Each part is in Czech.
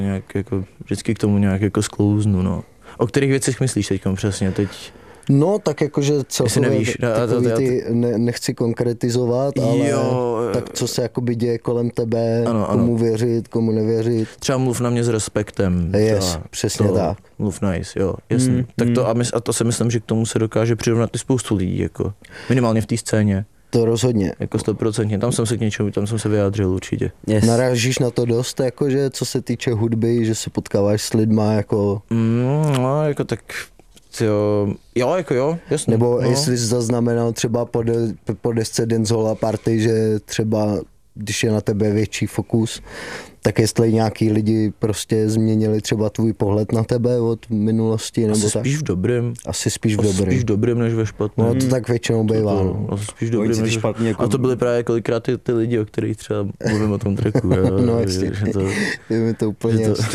nějak jako, vždycky k tomu nějak jako sklouznu, no. O kterých věcech myslíš teďkom přesně teď? No, tak jakože celkově nevíš, nechci konkretizovat, ale tak co se jakoby děje kolem tebe, ano. komu věřit, komu nevěřit. Třeba mluv na mě s respektem. Yes, přesně tak. Mluv nice, jo, jasně. Tak to a to si myslím, že k tomu se dokáže přirovnat i spoustu lidí, jako minimálně v té scéně. To rozhodně. Jako 100%, tam jsem se k něčemu, tam jsem se vyjádřil určitě. Yes. Narážíš na to dost, jakože co se týče hudby, že se potkáváš s lidma jako... No, jako tak... Jo, jako jo, jasně. Nebo jestli jsi zaznamenal třeba po desce Danceholla Party, že třeba, když je na tebe větší fokus, tak jestli nějaký lidi prostě změnili třeba tvůj pohled na tebe od minulosti, nebo asi tak? Spíš v dobrým. Asi spíš v dobrým než ve špatném. No to tak většinou bývá. Asi spíš v dobrým než špatný. Jako... A to byly právě kolikrát ty lidi, o kterých třeba mluvím o tom tracku. No jasně, je mi to úplně jasně.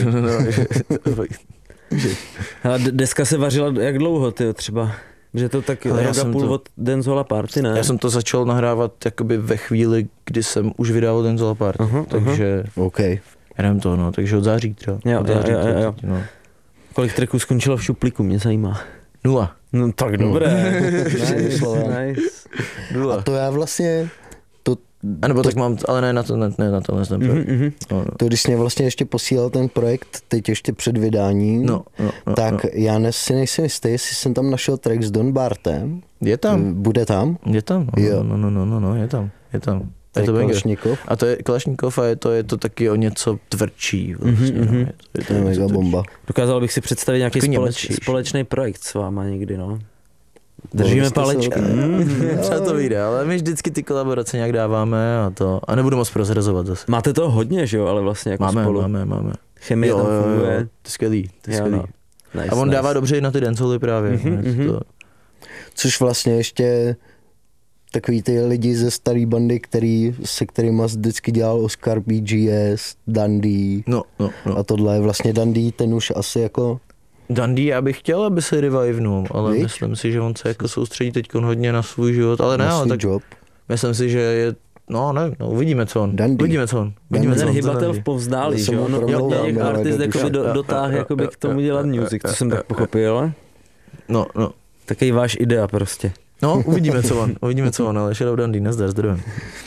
Hele, deska se vařila jak dlouho, tyjo, třeba? Že to tak rok a půl od Danceholla Party, ne? Já jsem to začal nahrávat jakoby ve chvíli, kdy jsem už vydal Danceholla Party, takže... Okay. Já nevím to, no, takže od září třeba. Jo. No. Kolik tracků skončilo v šuplíku, mě zajímá. 0. No tak dobré. Nice. 0. A to já vlastně... A nebo tak mám, ale ne na to projekt. To když mě vlastně ještě posílal ten projekt, teď ještě před vydáním, tak já si nejsem jistý, jestli jsem tam našel track s Don Bartem. Je tam. Bude tam? Je tam, je tam. To je Kalašnikov. A to je Kalašnikov a je to taky o něco tvrdší. Vlastně, to je mega bomba. Dokázal bych si představit nějaký společný projekt s váma někdy, no. Držíme palečky. Třeba to vyjde, ale my vždycky ty kolaborace nějak dáváme a nebudu moc prozrazovat zase. Máte toho hodně, že jo, ale vlastně jako spolu. Máme. Chemie tam funguje. To je skvělý. No. Nice, a on dává dobře i na ty danceholy právě. Což vlastně ještě takový ty lidi ze starý bandy, se kterýma vždycky dělal Oscar, BGS, Dundee a tohle. Vlastně Dundee, ten už asi jako... Dundee, já bych chtěl, aby se revivenul, ale myslím si, že on se jako soustředí teď hodně na svůj život, ale ne, ale tak job. Myslím si, že je, uvidíme co on. Uvidíme co on. Ten hybatel v povzdálí, že on těch artist dotáh jakoby k tomu dělat music, to jsem tak pochopil. No. Takový váš idea prostě. No, uvidíme co on, ale Shadow Dundee, nazdar, zdravím.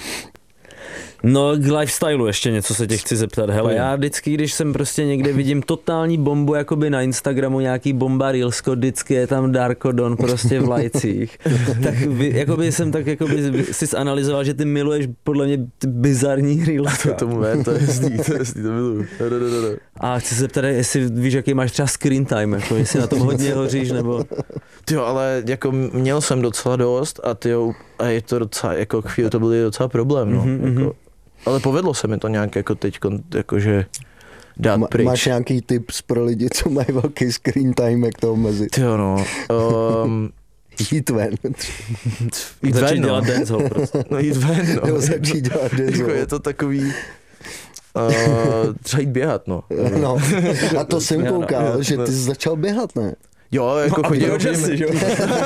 No k lifestyleu ještě něco se tě chci zeptat. Hele, já vždycky, když jsem prostě někde vidím totální bombu jakoby na Instagramu, nějaký bomba reelsko, vždycky je tam Darko Don prostě v lajcích. Tak jakoby jsem tak jakoby si zanalyzoval, že ty miluješ podle mě bizarní reelska. To je jasný, to miluju. A chci se zeptat, jestli víš, jaký máš třeba screen time, jako jestli na tom hodně hoříš, nebo... Tyjo, ale jako měl jsem docela dost a je to docela, jako chvíli to byl docela problém, no. Jako, ale povedlo se mi to nějak jako teď, jakože dát pryč. Máš nějaký tips pro lidi, co mají velký screen time, jak to omezit? Tyjo, no. Jít ven. Začít dělat dancehall prostě. No jít ven, no. Nebo začít dělat dancehall. Je to takový... třeba jít běhat, no. No, a to jsem koukal, že ty jsi začal běhat, ne? Jo, jako chodil že jo?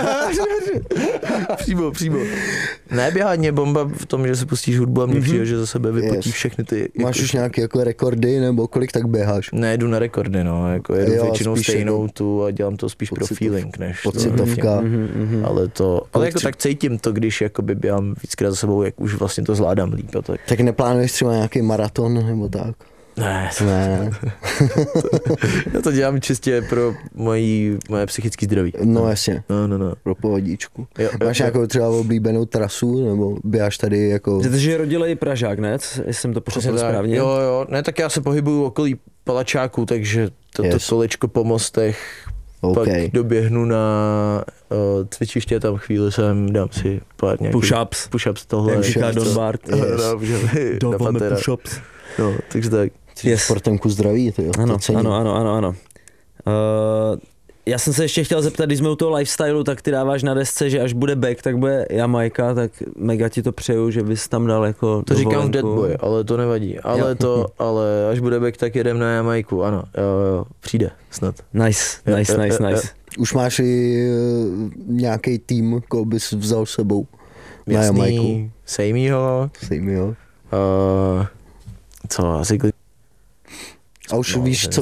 Přímo. Ne, běhání je bomba v tom, že si pustíš hudbu a mně přijde, že za sebe vypotí všechny ty... Máš už nějaké jako rekordy, nebo kolik tak běháš? Ne, jdu na rekordy, no, jako jedu většinou stejnou tu a dělám to spíš pro feeling, než... Pocitovka. Ale jako tak cítím to, když jakoby běhám víckrát za sebou, jak už vlastně to zvládám líp. Tak neplánuješ třeba nějaký maraton, nebo tak? Ne. Já to dělám čistě pro moje psychické zdraví. No jasně. No. Pro pohodičku. Máš nějakou třeba oblíbenou trasu, nebo běháš tady jako... Protože rodilej Pražák, ne? Jestli jsem to pochopil správně. Jo. Ne, tak já se pohybuju okolí Palačáku, takže toto kolečko po mostech, pak doběhnu na cvičiště, tam chvíli dám si pár nějakých... Push-ups tohle. Jak říká Don Bart. Dáváme push-ups. No, takže tak. Sportem ku zdraví, to jo. Ano. Já jsem se ještě chtěl zeptat, když jsme u toho lifestylu, tak ty dáváš na desce, že až bude back, tak bude Jamajka, tak mega ti to přeju, že bys tam dal jako to říkám v Dead Boy, ale to nevadí. Ale až bude back, tak jedem na Jamajku, ano. Jo, přijde snad. Nice. Už máš i nějaký tým, koho bys vzal sebou na Jamajku? Sejmýho. Co asi... A už víš, co